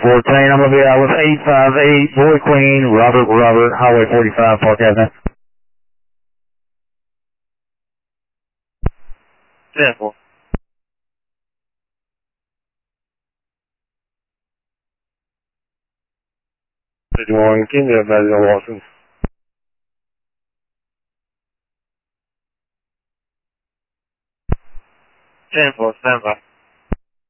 410, I'm going to be out with 858, Boy Queen, Robert, Highway 45, Park Avenue. 10-4. Did you want to continue about Watson? 10-4, stand by.